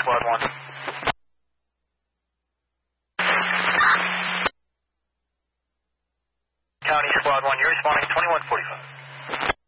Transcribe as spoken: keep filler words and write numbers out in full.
Squad one. County Squad one, you're responding twenty-one forty-five.